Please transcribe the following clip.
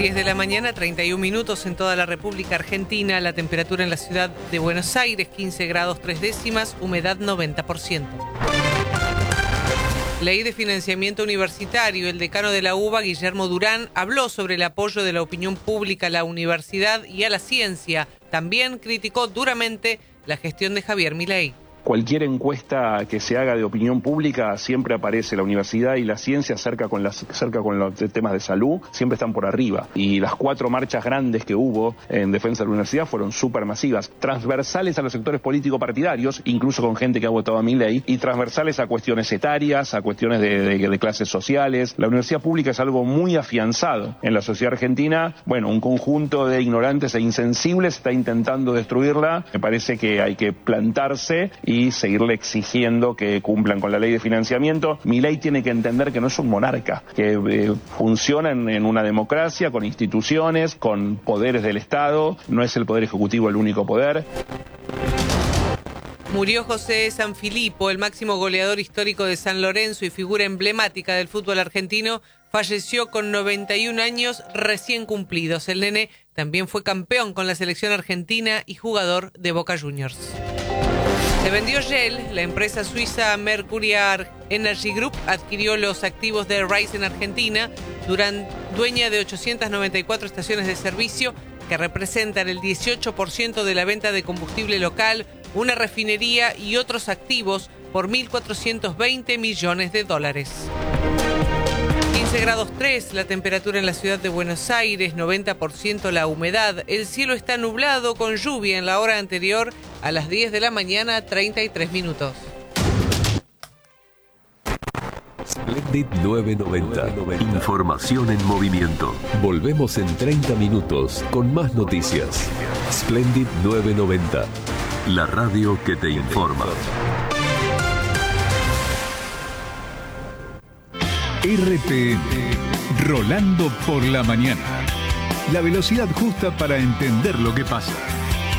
10 de la mañana, 31 minutos en toda la República Argentina. La temperatura en la ciudad de Buenos Aires, 15 grados 3 décimas, humedad 90%. Ley de financiamiento universitario. El decano de la UBA, Guillermo Durán, habló sobre el apoyo de la opinión pública a la universidad y a la ciencia. También criticó duramente la gestión de Javier Milei. Cualquier encuesta que se haga de opinión pública siempre aparece la universidad y la ciencia cerca con los temas de salud, siempre están por arriba. Y las 4 marchas grandes que hubo en defensa de la universidad fueron súper masivas, transversales a los sectores político partidarios, incluso con gente que ha votado a Milei, y transversales a cuestiones etarias, a cuestiones de clases sociales. La universidad pública es algo muy afianzado en la sociedad argentina. Bueno, un conjunto de ignorantes e insensibles está intentando destruirla. Me parece que hay que plantarse y seguirle exigiendo que cumplan con la ley de financiamiento. Milei tiene que entender que no es un monarca, que funciona en una democracia, con instituciones, con poderes del Estado, no es el poder ejecutivo el único poder. Murió José Sanfilippo, el máximo goleador histórico de San Lorenzo y figura emblemática del fútbol argentino. Falleció con 91 años recién cumplidos. El nene también fue campeón con la selección argentina y jugador de Boca Juniors. Se vendió Shell. La empresa suiza Mercurial Energy Group adquirió los activos de Rise en Argentina, dueña de 894 estaciones de servicio que representan el 18% de la venta de combustible local, una refinería y otros activos por $1.420 millones. 15 grados 3 la temperatura en la ciudad de Buenos Aires, 90% la humedad. El cielo está nublado con lluvia en la hora anterior a las 10 de la mañana, 33 minutos. Splendid 990. Información en movimiento. Volvemos en 30 minutos con más noticias. Splendid 990. La radio que te informa. RPM, Rolando por la mañana. La velocidad justa para entender lo que pasa.